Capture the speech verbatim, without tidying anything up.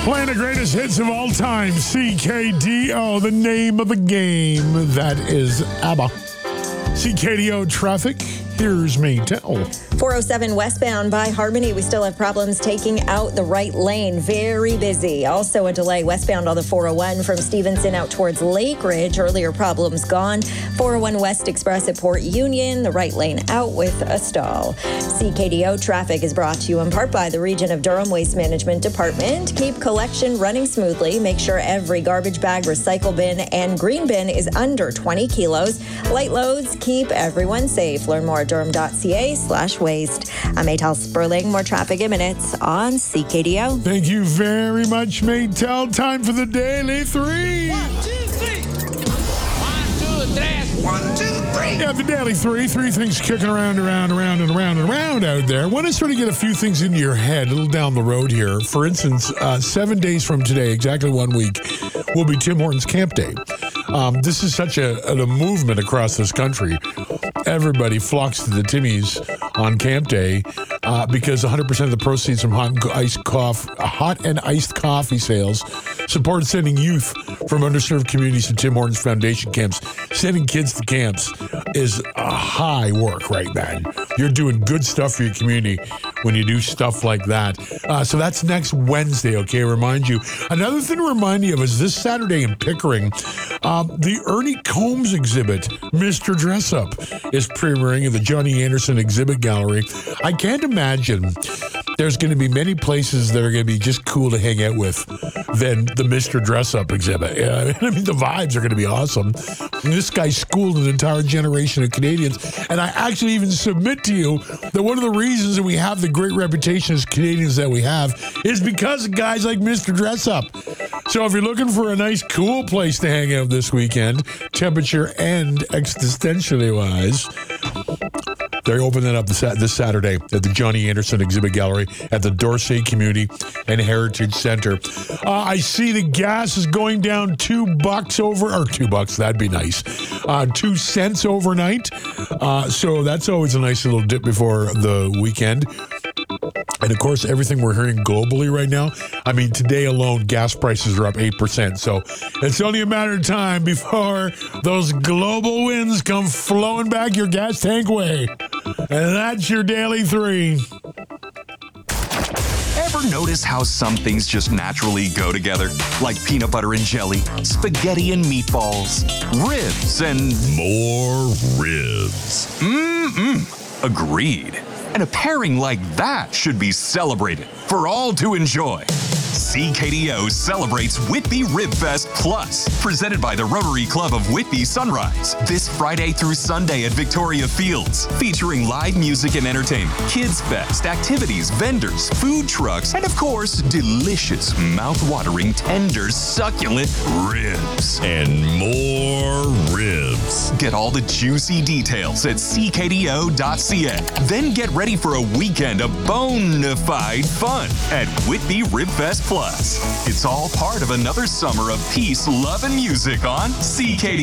Playing the greatest hits of all time, C K D O, the name of the game. That is ABBA. C K D O traffic, here's Maytel. four oh seven westbound by Harmony. We still have problems taking out the right lane. Very busy. Also a delay westbound on the four oh one from Stevenson out towards Lake Ridge. Earlier problems gone. four oh one West Express at Port Union. The right lane out with a stall. C K D O traffic is brought to you in part by the Region of Durham Waste Management Department. Keep collection running smoothly. Make sure every garbage bag, recycle bin, and green bin is under twenty kilos. Light loads keep everyone safe. Learn more at durham.ca slash waste. I'm Maytel Sperling. More traffic in minutes on C K D O. Thank you very much, Maytel. Time for the Daily Three. One, two, three. One, two, three. One, two, three. Yeah, the Daily Three. Three things kicking around, around, around, and around, and around out there. I want to sort of get a few things into your head a little down the road here. For instance, uh, seven days from today, exactly one week, will be Tim Hortons Camp Day. Um, this is such a, a movement across this country. Everybody flocks to the Timmies on Camp Day uh, because one hundred percent of the proceeds from hot and iced coffee, hot and iced coffee sales support sending youth from underserved communities to Tim Hortons Foundation camps. Sending kids to camps is a high work, right, man? You're doing good stuff for your community when you do stuff like that. Uh, so that's next Wednesday, okay? Remind you. Another thing to remind you of is this Saturday in Pickering, um, the Ernie Combs exhibit, Mister Dress Up, is premiering in the Johnny Anderson Exhibit Gallery. I can't imagine there's going to be many places that are going to be just cool to hang out with than the Mister Dress Up exhibit. Yeah, I mean, the vibes are going to be awesome. And this guy schooled an entire generation of Canadians. And I actually even submit to you that one of the reasons that we have the great reputation as Canadians that we have is because of guys like Mister Dress Up. So if you're looking for a nice, cool place to hang out this weekend, temperature and existentially wise, they're opening up this, this Saturday at the Johnny Anderson Exhibit Gallery at the Dorsey Community and Heritage Center. Uh, I see the gas is going down two bucks over, or two bucks, that'd be nice, uh, two cents overnight. Uh, so that's always a nice little dip before the weekend. And, of course, everything we're hearing globally right now, I mean, today alone, gas prices are up eight percent. So it's only a matter of time before those global winds come flowing back your gas tank way. And that's your Daily Three. Ever notice how some things just naturally go together? Like peanut butter and jelly, spaghetti and meatballs, ribs and more ribs. Mm-mm. Agreed. And a pairing like that should be celebrated for all to enjoy. C K D O celebrates Whitby Rib Fest Plus, presented by the Rotary Club of Whitby Sunrise, this Friday through Sunday at Victoria Fields, featuring live music and entertainment, kids fest, activities, vendors, food trucks, and of course, delicious, mouth-watering, tender, succulent ribs. And more ribs. Get all the juicy details at c k d o dot c a. Then get ready for a weekend of bona fide fun at Whitby Rib Fest Plus. It's all part of another summer of peace, love, and music on C K D O.